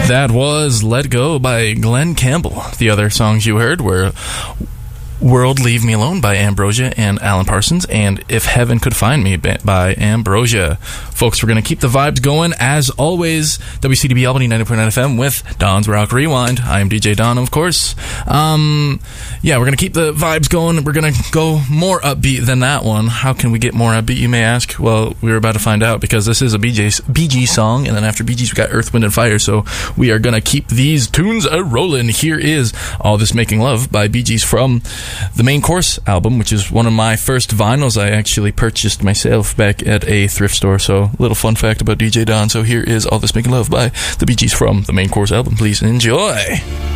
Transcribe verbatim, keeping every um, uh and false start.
That was Let Go by Glenn Campbell. The other songs you heard were World Leave Me Alone by Ambrosia and Alan Parsons, and If Heaven Could Find Me by Ambrosia. Folks, we're going to keep the vibes going. As always, W C D B Albany ninety point nine F M with Don's Rock Rewind. I am D J Don, of course. Um, yeah, we're going to keep the vibes going. We're going to go more upbeat than that one. How can we get more upbeat, you may ask? Well, we're about to find out, because this is a Bee Gees, Bee Gees song, and then after Bee Gees, we got Earth, Wind, and Fire, so we are going to keep these tunes a-rolling. Here is All This Making Love by Bee Gees from the Main Course album, which is one of my first vinyls I actually purchased myself back at a thrift store. So, little fun fact about D J Don. So here is All This Making Love by the Bee Gees from the Main Course album. Please enjoy.